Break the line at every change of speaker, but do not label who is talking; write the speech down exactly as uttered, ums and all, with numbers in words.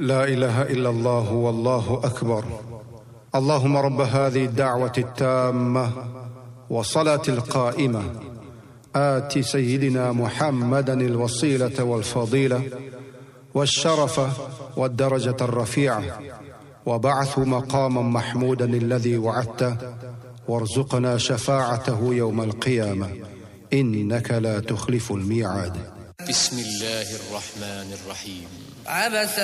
لا إله إلا الله والله أكبر. اللهم رب هذه الدعوة التامة والصلاة القائمة آت سيدنا محمدا الوسيلة والفضيلة والشرف والدرجة الرفيعة وبعث مقاما محمودا الذي وعدته وارزقنا شفاعته يوم القيامة إنك لا تخلف الميعاد.
بسم الله الرحمن الرحيم.
عبس